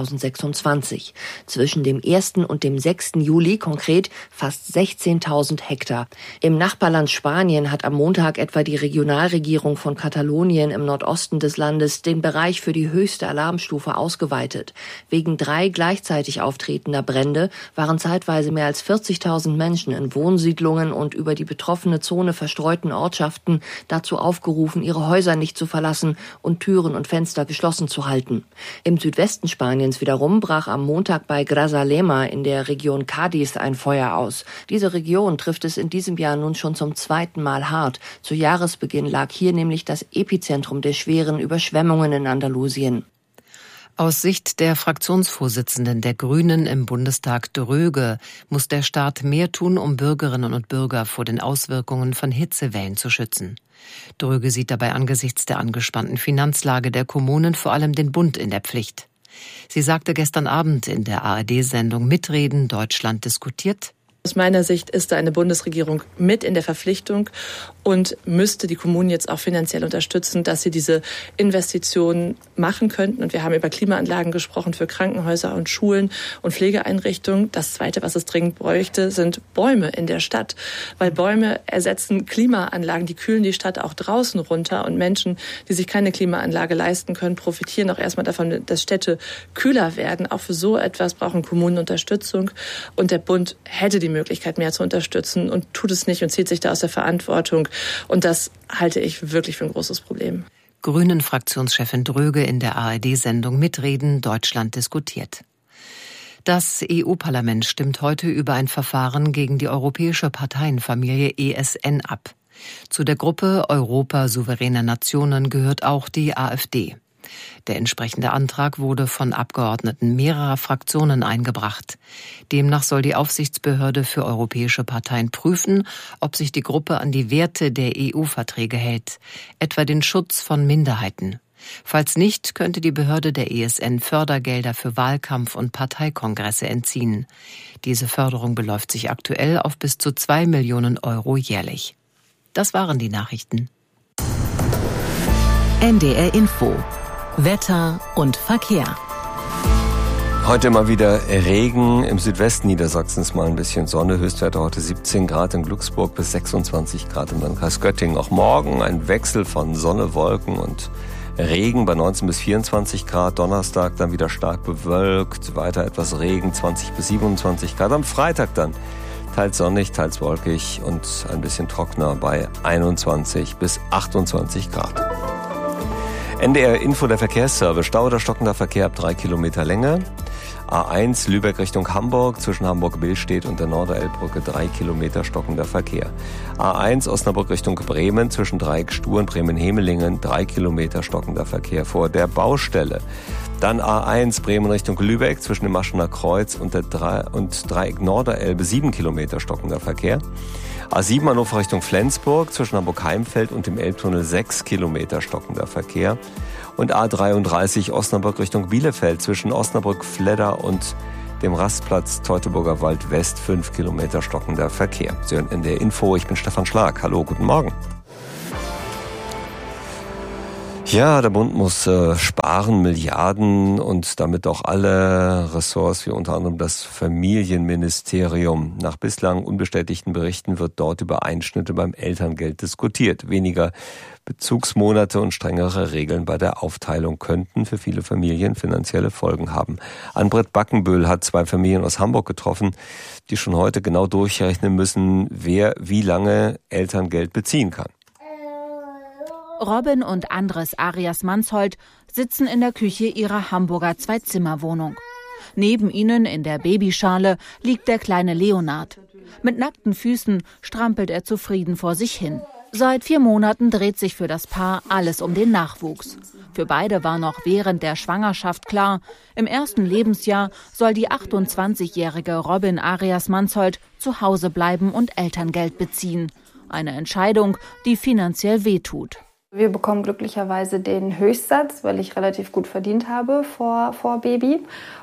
2026. Zwischen dem 1. und dem 6. Juli konkret fast 16.000 Hektar. Im Nachbarland Spanien hat am Montag etwa die Regionalregierung von Katalonien im Nordosten des Landes den Bereich für die höchste Alarmstufe ausgeweitet. Wegen 3 gleichzeitig auftretender Brände waren zeitweise mehr als 40.000 Menschen in Wohnsiedlungen und über die betroffene Zone verstreuten Ortschaften dazu aufgerufen, ihre Häuser nicht zu verlassen und Türen und Fenster geschlossen zu halten. Im Südwesten Spaniens wiederum brach am Montag bei Grazalema in der Region Cádiz ein Feuer aus. Diese Region trifft es in diesem Jahr nun schon zum 2. Mal hart. Zu Jahresbeginn lag hier nämlich das Epizentrum der schweren Überschwemmungen in Andalusien. Aus Sicht der Fraktionsvorsitzenden der Grünen im Bundestag Dröge muss der Staat mehr tun, um Bürgerinnen und Bürger vor den Auswirkungen von Hitzewellen zu schützen. Dröge sieht dabei angesichts der angespannten Finanzlage der Kommunen vor allem den Bund in der Pflicht. Sie sagte gestern Abend in der ARD-Sendung Mitreden Deutschland diskutiert: Aus meiner Sicht ist da eine Bundesregierung mit in der Verpflichtung und müsste die Kommunen jetzt auch finanziell unterstützen, dass sie diese Investitionen machen könnten. Und wir haben über Klimaanlagen gesprochen für Krankenhäuser und Schulen und Pflegeeinrichtungen. Das Zweite, was es dringend bräuchte, sind Bäume in der Stadt. Weil Bäume ersetzen Klimaanlagen, die kühlen die Stadt auch draußen runter. Und Menschen, die sich keine Klimaanlage leisten können, profitieren auch erstmal davon, dass Städte kühler werden. Auch für so etwas brauchen Kommunen Unterstützung. Und der Bund hätte die Möglichkeit, mehr zu unterstützen und tut es nicht und zieht sich da aus der Verantwortung. Und das halte ich wirklich für ein großes Problem. Grünen-Fraktionschefin Dröge in der ARD-Sendung Mitreden Deutschland diskutiert. Das EU-Parlament stimmt heute über ein Verfahren gegen die europäische Parteienfamilie ESN ab. Zu der Gruppe Europa souveräner Nationen gehört auch die AfD. Der entsprechende Antrag wurde von Abgeordneten mehrerer Fraktionen eingebracht. Demnach soll die Aufsichtsbehörde für europäische Parteien prüfen, ob sich die Gruppe an die Werte der EU-Verträge hält, etwa den Schutz von Minderheiten. Falls nicht, könnte die Behörde der ESN Fördergelder für Wahlkampf- und Parteikongresse entziehen. Diese Förderung beläuft sich aktuell auf bis zu 2 Millionen Euro jährlich. Das waren die Nachrichten. NDR Info. Wetter und Verkehr. Heute mal wieder Regen, im Südwesten Niedersachsens mal ein bisschen Sonne, Höchstwerte heute 17 Grad in Glücksburg bis 26 Grad im Landkreis Göttingen. Auch morgen ein Wechsel von Sonne, Wolken und Regen bei 19 bis 24 Grad. Donnerstag dann wieder stark bewölkt. Weiter etwas Regen, 20 bis 27 Grad. Am Freitag dann teils sonnig, teils wolkig und ein bisschen trockener bei 21 bis 28 Grad. NDR Info, der Verkehrsservice. Stau oder stockender Verkehr ab 3 Kilometer Länge. A1 Lübeck Richtung Hamburg, zwischen Hamburg-Billstedt und der Norderelbbrücke 3 Kilometer stockender Verkehr. A1 Osnabrück Richtung Bremen, zwischen Dreieck-Stuhr und Bremen-Hemelingen 3 Kilometer stockender Verkehr vor der Baustelle. Dann A1 Bremen Richtung Lübeck, zwischen dem Maschener Kreuz und Dreieck Norderelbe 7 Kilometer stockender Verkehr. A7 Hannover Richtung Flensburg, zwischen Hamburg-Heimfeld und dem Elbtunnel 6 Kilometer stockender Verkehr. Und A33 Osnabrück Richtung Bielefeld, zwischen Osnabrück-Fledder und dem Rastplatz Teutoburger Wald West 5 Kilometer stockender Verkehr. Sie hören in der Info, ich bin Stefan Schlag. Hallo, guten Morgen. Ja, der Bund muss sparen, Milliarden und damit auch alle Ressorts, wie unter anderem das Familienministerium. Nach bislang unbestätigten Berichten wird dort über Einschnitte beim Elterngeld diskutiert. Weniger Bezugsmonate und strengere Regeln bei der Aufteilung könnten für viele Familien finanzielle Folgen haben. Ann-Britt Backenböhl hat 2 Familien aus Hamburg getroffen, die schon heute genau durchrechnen müssen, wer wie lange Elterngeld beziehen kann. Robin und Andres Arias Mansholt sitzen in der Küche ihrer Hamburger Zwei-Zimmer-Wohnung. Neben ihnen in der Babyschale liegt der kleine Leonard. Mit nackten Füßen strampelt er zufrieden vor sich hin. Seit 4 Monaten dreht sich für das Paar alles um den Nachwuchs. Für beide war noch während der Schwangerschaft klar, im ersten Lebensjahr soll die 28-jährige Robin Arias Mansholt zu Hause bleiben und Elterngeld beziehen. Eine Entscheidung, die finanziell wehtut. Wir bekommen glücklicherweise den Höchstsatz, weil ich relativ gut verdient habe vor Baby.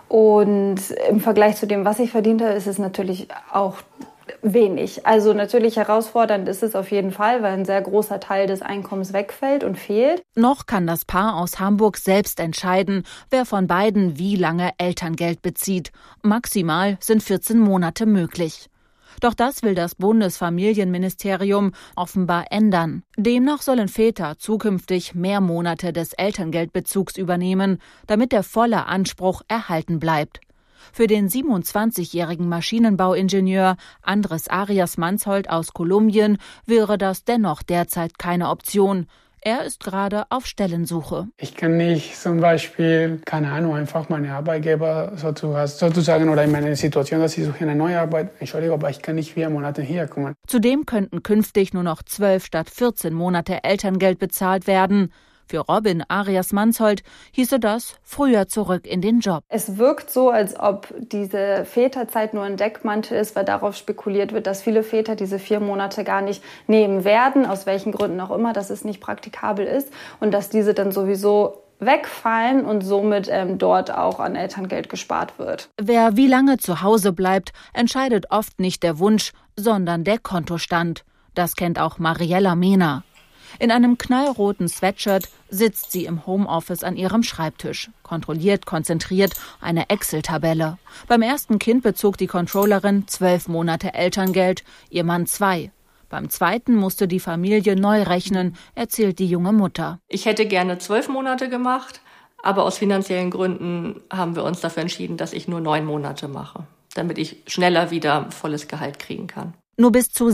Und im Vergleich zu dem, was ich verdient habe, ist es natürlich auch wenig. Also natürlich herausfordernd ist es auf jeden Fall, weil ein sehr großer Teil des Einkommens wegfällt und fehlt. Noch kann das Paar aus Hamburg selbst entscheiden, wer von beiden wie lange Elterngeld bezieht. Maximal sind 14 Monate möglich. Doch das will das Bundesfamilienministerium offenbar ändern. Demnach sollen Väter zukünftig mehr Monate des Elterngeldbezugs übernehmen, damit der volle Anspruch erhalten bleibt. Für den 27-jährigen Maschinenbauingenieur Andres Arias Mansholt aus Kolumbien wäre das dennoch derzeit keine Option. Er ist gerade auf Stellensuche. Ich kann nicht zum Beispiel, keine Ahnung, einfach meine Arbeitgeber sozusagen oder in meiner Situation, dass ich suche eine neue Arbeit, Entschuldigung, aber ich kann nicht 4 Monate herkommen. Zudem könnten künftig nur noch 12 statt 14 Monate Elterngeld bezahlt werden. Für Robin Arias Mansholt hieße das früher zurück in den Job. Es wirkt so, als ob diese Väterzeit nur ein Deckmantel ist, weil darauf spekuliert wird, dass viele Väter diese 4 Monate gar nicht nehmen werden, aus welchen Gründen auch immer, dass es nicht praktikabel ist und dass diese dann sowieso wegfallen und somit dort auch an Elterngeld gespart wird. Wer wie lange zu Hause bleibt, entscheidet oft nicht der Wunsch, sondern der Kontostand. Das kennt auch Mariella Mehner. In einem knallroten Sweatshirt sitzt sie im Homeoffice an ihrem Schreibtisch, kontrolliert konzentriert eine Excel-Tabelle. Beim ersten Kind bezog die Controllerin 12 Monate Elterngeld, ihr Mann 2. Beim zweiten musste die Familie neu rechnen, erzählt die junge Mutter. Ich hätte gerne 12 Monate gemacht, aber aus finanziellen Gründen haben wir uns dafür entschieden, dass ich nur 9 Monate mache, damit ich schneller wieder volles Gehalt kriegen kann. Nur bis zu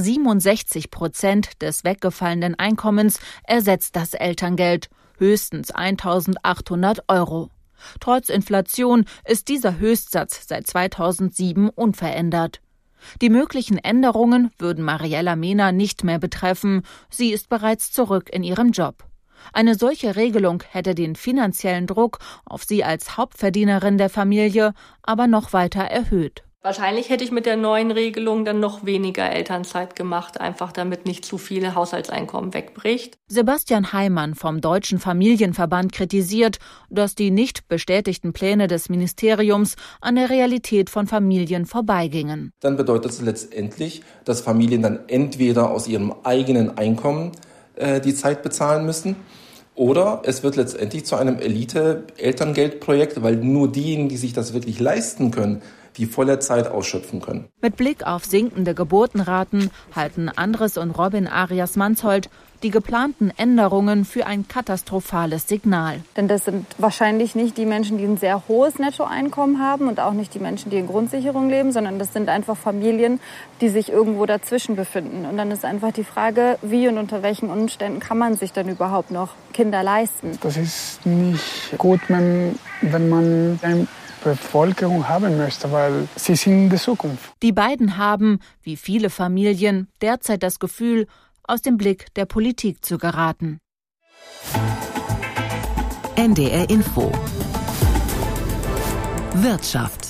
67% des weggefallenen Einkommens ersetzt das Elterngeld, höchstens 1.800 €. Trotz Inflation ist dieser Höchstsatz seit 2007 unverändert. Die möglichen Änderungen würden Mariella Mehner nicht mehr betreffen. Sie ist bereits zurück in ihrem Job. Eine solche Regelung hätte den finanziellen Druck auf sie als Hauptverdienerin der Familie aber noch weiter erhöht. Wahrscheinlich hätte ich mit der neuen Regelung dann noch weniger Elternzeit gemacht, einfach damit nicht zu viel Haushaltseinkommen wegbricht. Sebastian Heimann vom Deutschen Familienverband kritisiert, dass die nicht bestätigten Pläne des Ministeriums an der Realität von Familien vorbeigingen. Dann bedeutet es letztendlich, dass Familien dann entweder aus ihrem eigenen Einkommen die Zeit bezahlen müssen, oder es wird letztendlich zu einem Elite-Elterngeldprojekt, weil nur diejenigen, die sich das wirklich leisten können, die volle Zeit ausschöpfen können. Mit Blick auf sinkende Geburtenraten halten Andres und Robin Arias Mansholt die geplanten Änderungen für ein katastrophales Signal. Denn das sind wahrscheinlich nicht die Menschen, die ein sehr hohes Nettoeinkommen haben und auch nicht die Menschen, die in Grundsicherung leben, sondern das sind einfach Familien, die sich irgendwo dazwischen befinden. Und dann ist einfach die Frage, wie und unter welchen Umständen kann man sich dann überhaupt noch Kinder leisten. Das ist nicht gut, wenn man eine Bevölkerung haben möchte, weil sie sind die Zukunft. Die beiden haben, wie viele Familien, derzeit das Gefühl, aus dem Blick der Politik zu geraten. NDR Info. Wirtschaft.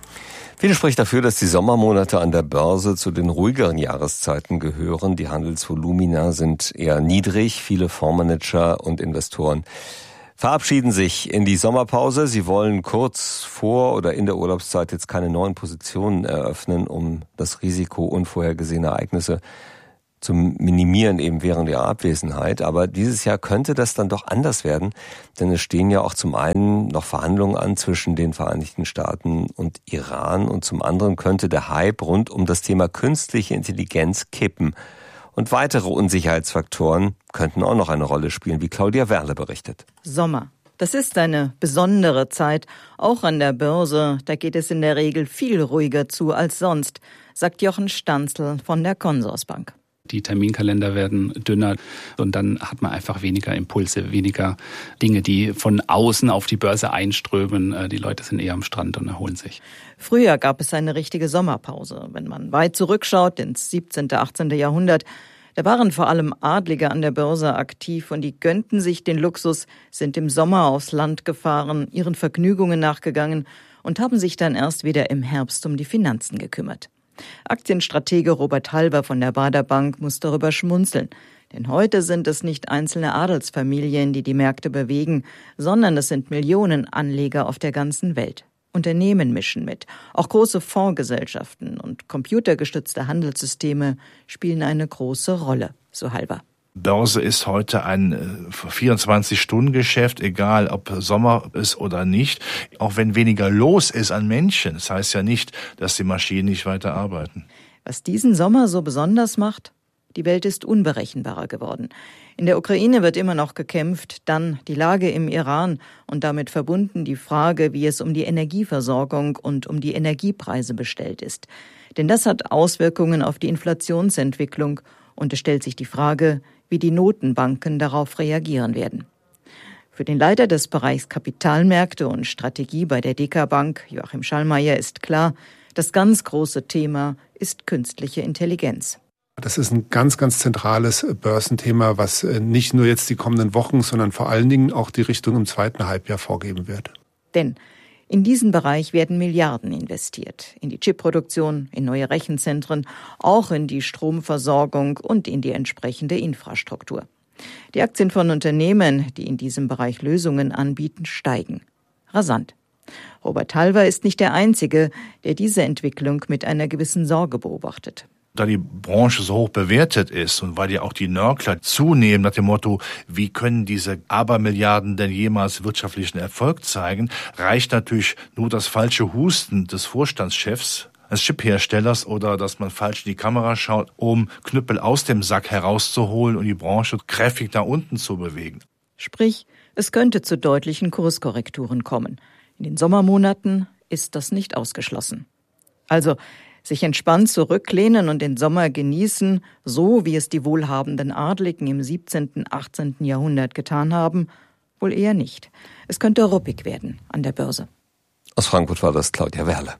Viel spricht dafür, dass die Sommermonate an der Börse zu den ruhigeren Jahreszeiten gehören. Die Handelsvolumina sind eher niedrig. Viele Fondsmanager und Investoren verabschieden sich in die Sommerpause. Sie wollen kurz vor oder in der Urlaubszeit jetzt keine neuen Positionen eröffnen, um das Risiko unvorhergesehener Ereignisse zu minimieren, eben während ihrer Abwesenheit. Aber dieses Jahr könnte das dann doch anders werden, denn es stehen ja auch zum einen noch Verhandlungen an zwischen den Vereinigten Staaten und Iran und zum anderen könnte der Hype rund um das Thema künstliche Intelligenz kippen. Und weitere Unsicherheitsfaktoren könnten auch noch eine Rolle spielen, wie Claudia Werle berichtet. Sommer. Das ist eine besondere Zeit, auch an der Börse. Da geht es in der Regel viel ruhiger zu als sonst, sagt Jochen Stanzel von der Consorsbank. Die Terminkalender werden dünner und dann hat man einfach weniger Impulse, weniger Dinge, die von außen auf die Börse einströmen. Die Leute sind eher am Strand und erholen sich. Früher gab es eine richtige Sommerpause. Wenn man weit zurückschaut, ins 17., 18. Jahrhundert, da waren vor allem Adlige an der Börse aktiv und die gönnten sich den Luxus, sind im Sommer aufs Land gefahren, ihren Vergnügungen nachgegangen und haben sich dann erst wieder im Herbst um die Finanzen gekümmert. Aktienstratege Robert Halver von der Baader Bank muss darüber schmunzeln. Denn heute sind es nicht einzelne Adelsfamilien, die die Märkte bewegen, sondern es sind Millionen Anleger auf der ganzen Welt. Unternehmen mischen mit. Auch große Fondsgesellschaften und computergestützte Handelssysteme spielen eine große Rolle, so Halver. Börse ist heute ein 24-Stunden-Geschäft, egal ob Sommer ist oder nicht. Auch wenn weniger los ist an Menschen, das heißt ja nicht, dass die Maschinen nicht weiter arbeiten. Was diesen Sommer so besonders macht? Die Welt ist unberechenbarer geworden. In der Ukraine wird immer noch gekämpft, dann die Lage im Iran und damit verbunden die Frage, wie es um die Energieversorgung und um die Energiepreise bestellt ist. Denn das hat Auswirkungen auf die Inflationsentwicklung und es stellt sich die Frage, wie die Notenbanken darauf reagieren werden. Für den Leiter des Bereichs Kapitalmärkte und Strategie bei der DK Bank, Joachim Schallmeier, ist klar, das ganz große Thema ist künstliche Intelligenz. Das ist ein ganz, ganz zentrales Börsenthema, was nicht nur jetzt die kommenden Wochen, sondern vor allen Dingen auch die Richtung im zweiten Halbjahr vorgeben wird. Denn in diesen Bereich werden Milliarden investiert. In die Chipproduktion, in neue Rechenzentren, auch in die Stromversorgung und in die entsprechende Infrastruktur. Die Aktien von Unternehmen, die in diesem Bereich Lösungen anbieten, steigen. Rasant. Robert Halver ist nicht der Einzige, der diese Entwicklung mit einer gewissen Sorge beobachtet. Da die Branche so hoch bewertet ist und weil ja auch die Nörgler zunehmen nach dem Motto, wie können diese Abermilliarden denn jemals wirtschaftlichen Erfolg zeigen, reicht natürlich nur das falsche Husten des Vorstandschefs, des Chipherstellers oder dass man falsch in die Kamera schaut, um Knüppel aus dem Sack herauszuholen und die Branche kräftig nach unten zu bewegen. Sprich, es könnte zu deutlichen Kurskorrekturen kommen. In den Sommermonaten ist das nicht ausgeschlossen. Also sich entspannt zurücklehnen und den Sommer genießen, so wie es die wohlhabenden Adligen im 17., 18. Jahrhundert getan haben, wohl eher nicht. Es könnte ruppig werden an der Börse. Aus Frankfurt war das Claudia Werle.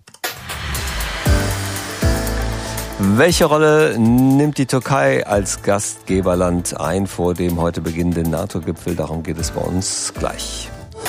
Welche Rolle nimmt die Türkei als Gastgeberland ein vor dem heute beginnenden NATO-Gipfel? Darum geht es bei uns gleich.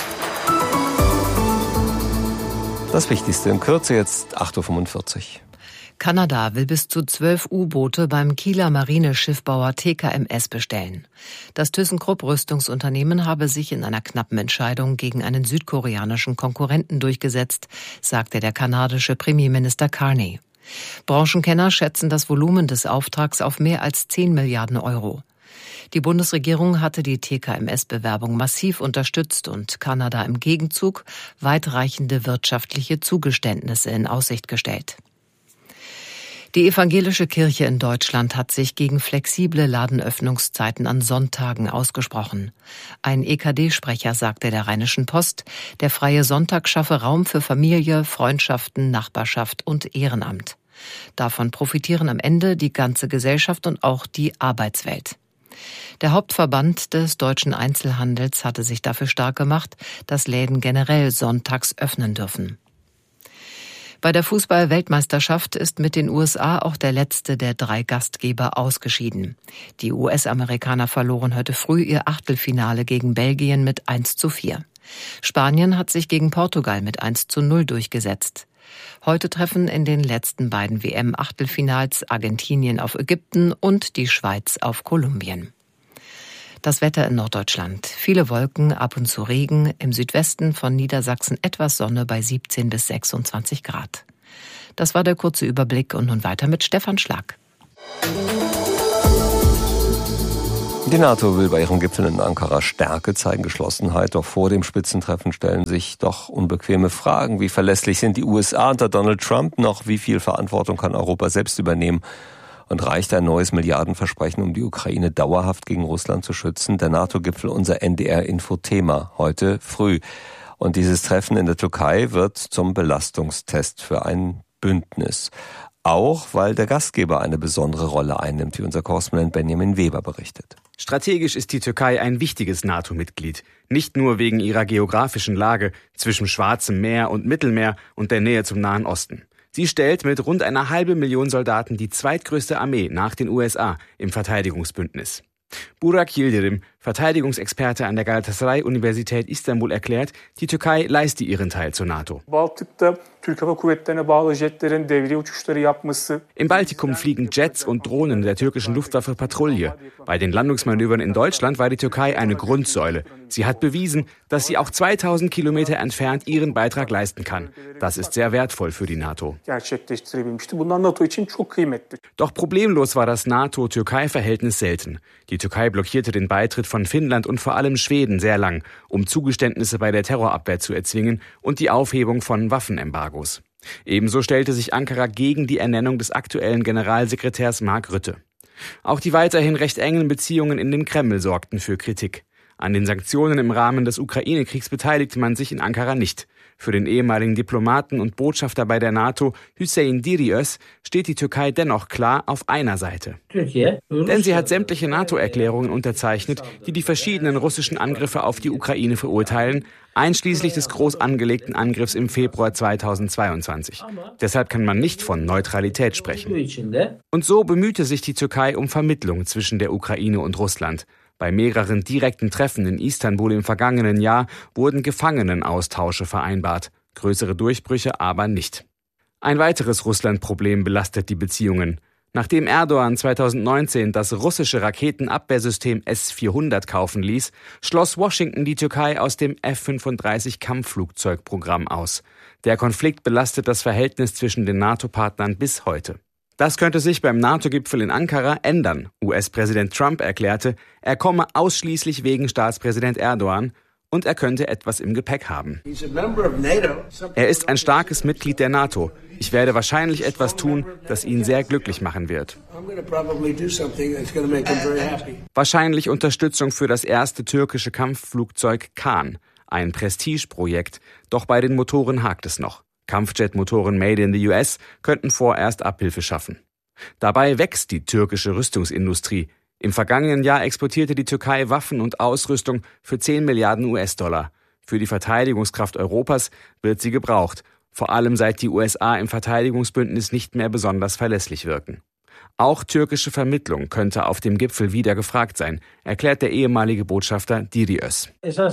Das Wichtigste in Kürze, jetzt 8.45 Uhr. Kanada will bis zu 12 U-Boote beim Kieler Marineschiffbauer TKMS bestellen. Das ThyssenKrupp-Rüstungsunternehmen habe sich in einer knappen Entscheidung gegen einen südkoreanischen Konkurrenten durchgesetzt, sagte der kanadische Premierminister Carney. Branchenkenner schätzen das Volumen des Auftrags auf mehr als 10 Milliarden Euro. Die Bundesregierung hatte die TKMS-Bewerbung massiv unterstützt und Kanada im Gegenzug weitreichende wirtschaftliche Zugeständnisse in Aussicht gestellt. Die evangelische Kirche in Deutschland hat sich gegen flexible Ladenöffnungszeiten an Sonntagen ausgesprochen. Ein EKD-Sprecher sagte der Rheinischen Post, der freie Sonntag schaffe Raum für Familie, Freundschaften, Nachbarschaft und Ehrenamt. Davon profitieren am Ende die ganze Gesellschaft und auch die Arbeitswelt. Der Hauptverband des deutschen Einzelhandels hatte sich dafür stark gemacht, dass Läden generell sonntags öffnen dürfen. Bei der Fußball-Weltmeisterschaft ist mit den USA auch der letzte der 3 Gastgeber ausgeschieden. Die US-Amerikaner verloren heute früh ihr Achtelfinale gegen Belgien mit 1:4. Spanien hat sich gegen Portugal mit 1:0 durchgesetzt. Heute treffen in den letzten beiden WM-Achtelfinals Argentinien auf Ägypten und die Schweiz auf Kolumbien. Das Wetter in Norddeutschland. Viele Wolken, ab und zu Regen. Im Südwesten von Niedersachsen etwas Sonne bei 17 bis 26 Grad. Das war der kurze Überblick und nun weiter mit Stefan Schlag. Die NATO will bei ihrem Gipfel in Ankara Stärke zeigen, Geschlossenheit. Doch vor dem Spitzentreffen stellen sich doch unbequeme Fragen. Wie verlässlich sind die USA unter Donald Trump noch? Wie viel Verantwortung kann Europa selbst übernehmen? Und reicht ein neues Milliardenversprechen, um die Ukraine dauerhaft gegen Russland zu schützen? Der NATO-Gipfel, unser NDR-Info-Thema heute früh. Und dieses Treffen in der Türkei wird zum Belastungstest für ein Bündnis. Auch weil der Gastgeber eine besondere Rolle einnimmt, wie unser Korrespondent Benjamin Weber berichtet. Strategisch ist die Türkei ein wichtiges NATO-Mitglied. Nicht nur wegen ihrer geografischen Lage zwischen Schwarzem Meer und Mittelmeer und der Nähe zum Nahen Osten. Sie stellt mit rund 500.000 Soldaten die zweitgrößte Armee nach den USA im Verteidigungsbündnis. Burak Yildirim, Verteidigungsexperte an der Galatasaray-Universität Istanbul, erklärt, die Türkei leiste ihren Teil zur NATO. Im Baltikum fliegen Jets und Drohnen der türkischen Luftwaffe Patrouille. Bei den Landungsmanövern in Deutschland war die Türkei eine Grundsäule. Sie hat bewiesen, dass sie auch 2000 Kilometer entfernt ihren Beitrag leisten kann. Das ist sehr wertvoll für die NATO. Doch problemlos war das NATO-Türkei-Verhältnis selten. Die Türkei blockierte den Beitritt von Finnland und vor allem Schweden sehr lang, um Zugeständnisse bei der Terrorabwehr zu erzwingen und die Aufhebung von Waffenembargos. Ebenso stellte sich Ankara gegen die Ernennung des aktuellen Generalsekretärs Mark Rutte. Auch die weiterhin recht engen Beziehungen in den Kreml sorgten für Kritik. An den Sanktionen im Rahmen des Ukraine-Kriegs beteiligte man sich in Ankara nicht. Für den ehemaligen Diplomaten und Botschafter bei der NATO, Hüseyin Diriöz, steht die Türkei dennoch klar auf einer Seite. Denn sie hat sämtliche NATO-Erklärungen unterzeichnet, die die verschiedenen russischen Angriffe auf die Ukraine verurteilen, einschließlich des groß angelegten Angriffs im Februar 2022. Deshalb kann man nicht von Neutralität sprechen. Und so bemühte sich die Türkei um Vermittlung zwischen der Ukraine und Russland. Bei mehreren direkten Treffen in Istanbul im vergangenen Jahr wurden Gefangenenaustausche vereinbart. Größere Durchbrüche aber nicht. Ein weiteres Russland-Problem belastet die Beziehungen. Nachdem Erdogan 2019 das russische Raketenabwehrsystem S-400 kaufen ließ, schloss Washington die Türkei aus dem F-35-Kampfflugzeugprogramm aus. Der Konflikt belastet das Verhältnis zwischen den NATO-Partnern bis heute. Das könnte sich beim NATO-Gipfel in Ankara ändern. US-Präsident Trump erklärte, er komme ausschließlich wegen Staatspräsident Erdogan und er könnte etwas im Gepäck haben. Er ist ein starkes Mitglied der NATO. Ich werde wahrscheinlich etwas tun, das ihn sehr glücklich machen wird. Wahrscheinlich Unterstützung für das erste türkische Kampfflugzeug Kaan, ein Prestigeprojekt, doch bei den Motoren hakt es noch. Kampfjet-Motoren made in the US könnten vorerst Abhilfe schaffen. Dabei wächst die türkische Rüstungsindustrie. Im vergangenen Jahr exportierte die Türkei Waffen und Ausrüstung für 10 Milliarden US-Dollar. Für die Verteidigungskraft Europas wird sie gebraucht, vor allem seit die USA im Verteidigungsbündnis nicht mehr besonders verlässlich wirken. Auch türkische Vermittlung könnte auf dem Gipfel wieder gefragt sein, erklärt der ehemalige Botschafter Diriöz.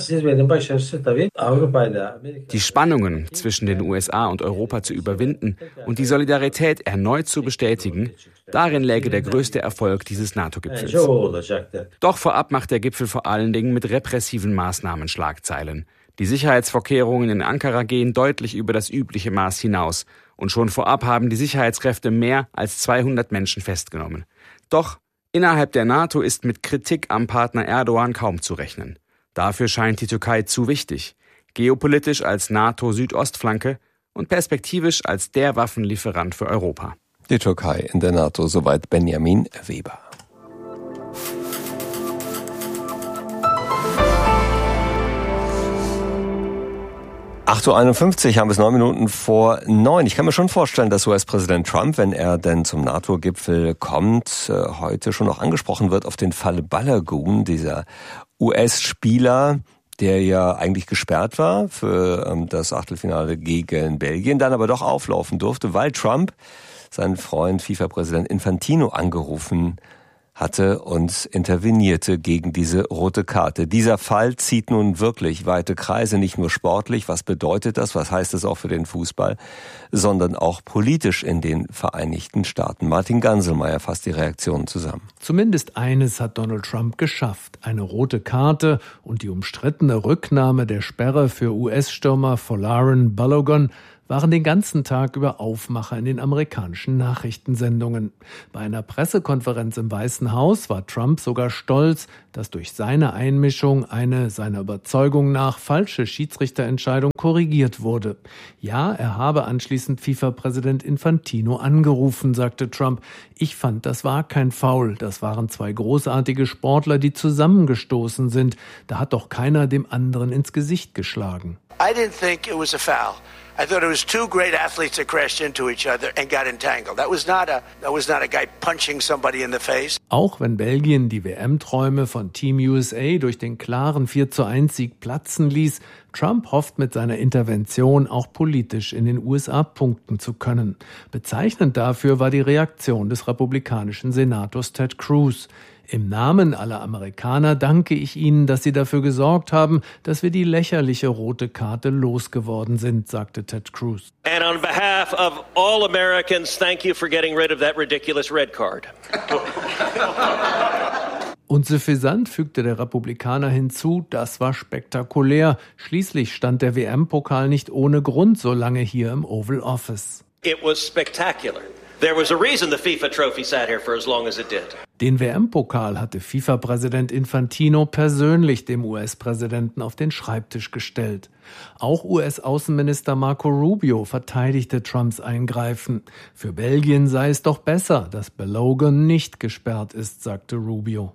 Die Spannungen zwischen den USA und Europa zu überwinden und die Solidarität erneut zu bestätigen, darin läge der größte Erfolg dieses NATO-Gipfels. Doch vorab macht der Gipfel vor allen Dingen mit repressiven Maßnahmen Schlagzeilen. Die Sicherheitsvorkehrungen in Ankara gehen deutlich über das übliche Maß hinaus. Und schon vorab haben die Sicherheitskräfte mehr als 200 Menschen festgenommen. Doch innerhalb der NATO ist mit Kritik am Partner Erdogan kaum zu rechnen. Dafür scheint die Türkei zu wichtig. Geopolitisch als NATO-Südostflanke und perspektivisch als der Waffenlieferant für Europa. Die Türkei in der NATO, soweit Benjamin Weber. 8:51 Uhr, haben wir es 9 Minuten vor 9. Ich kann mir schon vorstellen, dass US-Präsident Trump, wenn er denn zum NATO-Gipfel kommt, heute schon noch angesprochen wird auf den Fall Balogun, dieser US-Spieler, der ja eigentlich gesperrt war für das Achtelfinale gegen Belgien, dann aber doch auflaufen durfte, weil Trump seinen Freund FIFA-Präsident Infantino angerufen hatte und intervenierte gegen diese rote Karte. Dieser Fall zieht nun wirklich weite Kreise, nicht nur sportlich, was bedeutet das, was heißt das auch für den Fußball, sondern auch politisch in den Vereinigten Staaten. Martin Ganselmeier fasst die Reaktionen zusammen. Zumindest eines hat Donald Trump geschafft, eine rote Karte und die umstrittene Rücknahme der Sperre für US-Stürmer Folarin Balogun waren den ganzen Tag über Aufmacher in den amerikanischen Nachrichtensendungen. Bei einer Pressekonferenz im Weißen Haus war Trump sogar stolz, dass durch seine Einmischung eine seiner Überzeugung nach falsche Schiedsrichterentscheidung korrigiert wurde. Ja, er habe anschließend FIFA-Präsident Infantino angerufen, sagte Trump. Ich fand, das war kein Foul. Das waren 2 großartige Sportler, die zusammengestoßen sind. Da hat doch keiner dem anderen ins Gesicht geschlagen. I didn't think it was a foul. I thought it was 2 great athletes that crashed into each other and got entangled. That was not a guy punching somebody in the face. Auch wenn Belgien die WM-Träume von Team USA durch den klaren 4:1-Sieg platzen ließ, Trump hofft mit seiner Intervention auch politisch in den USA punkten zu können. Bezeichnend dafür war die Reaktion des republikanischen Senators Ted Cruz. Im Namen aller Amerikaner danke ich Ihnen, dass Sie dafür gesorgt haben, dass wir die lächerliche rote Karte losgeworden sind, sagte Ted Cruz. And on behalf of all Americans, thank you for getting rid of that ridiculous red card. Und suffisant fügte der Republikaner hinzu, das war spektakulär. Schließlich stand der WM-Pokal nicht ohne Grund so lange hier im Oval Office. It was spectacular. There was a reason the FIFA trophy sat here for as long as it did. Den WM-Pokal hatte FIFA-Präsident Infantino persönlich dem US-Präsidenten auf den Schreibtisch gestellt. Auch US-Außenminister Marco Rubio verteidigte Trumps Eingreifen. Für Belgien sei es doch besser, dass Balogun nicht gesperrt ist, sagte Rubio.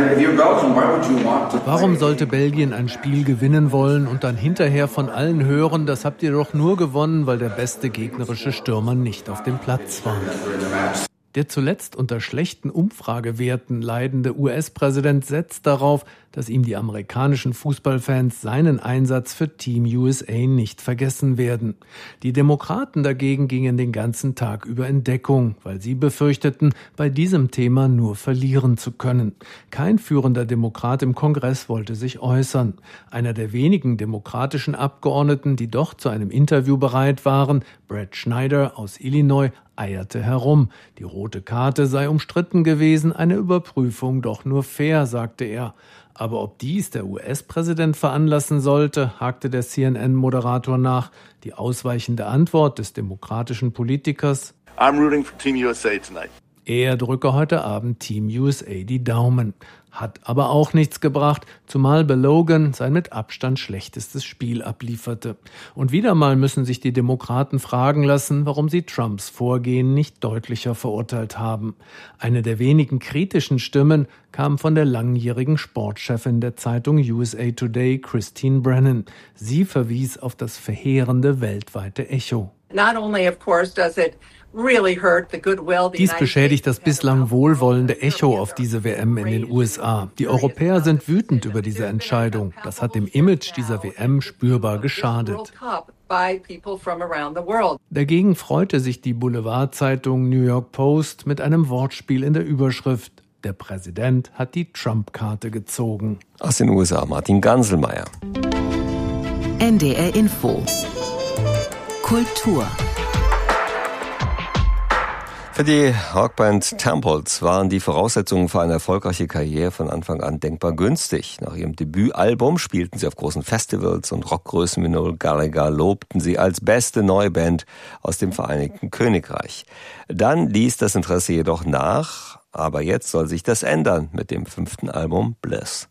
Warum sollte Belgien ein Spiel gewinnen wollen und dann hinterher von allen hören, das habt ihr doch nur gewonnen, weil der beste gegnerische Stürmer nicht auf dem Platz war? Der zuletzt unter schlechten Umfragewerten leidende US-Präsident setzt darauf, dass ihm die amerikanischen Fußballfans seinen Einsatz für Team USA nicht vergessen werden. Die Demokraten dagegen gingen den ganzen Tag über in Deckung, weil sie befürchteten, bei diesem Thema nur verlieren zu können. Kein führender Demokrat im Kongress wollte sich äußern. Einer der wenigen demokratischen Abgeordneten, die doch zu einem Interview bereit waren, Brad Schneider aus Illinois, eierte herum. Die rote Karte sei umstritten gewesen, eine Überprüfung doch nur fair, sagte er. Aber ob dies der US-Präsident veranlassen sollte, hakte der CNN-Moderator nach. Die ausweichende Antwort des demokratischen Politikers: I'm rooting for Team USA tonight. Er drücke heute Abend Team USA die Daumen. Hat aber auch nichts gebracht, zumal Balogun sein mit Abstand schlechtestes Spiel ablieferte. Und wieder mal müssen sich die Demokraten fragen lassen, warum sie Trumps Vorgehen nicht deutlicher verurteilt haben. Eine der wenigen kritischen Stimmen kam von der langjährigen Sportchefin der Zeitung USA Today, Christine Brennan. Sie verwies auf das verheerende weltweite Echo. Not only, of course, does it dies beschädigt das bislang wohlwollende Echo auf diese WM in den USA. Die Europäer sind wütend über diese Entscheidung. Das hat dem Image dieser WM spürbar geschadet. Dagegen freute sich die Boulevardzeitung New York Post mit einem Wortspiel in der Überschrift: Der Präsident hat die Trump-Karte gezogen. Aus den USA Martin Ganselmeier. NDR Info. Kultur. Für die Rockband Temples waren die Voraussetzungen für eine erfolgreiche Karriere von Anfang an denkbar günstig. Nach ihrem Debütalbum spielten sie auf großen Festivals und Rockgrößen wie Noel Gallagher lobten sie als beste neue Band aus dem Vereinigten Königreich. Dann ließ das Interesse jedoch nach, aber jetzt soll sich das ändern mit dem 5. Album Bliss.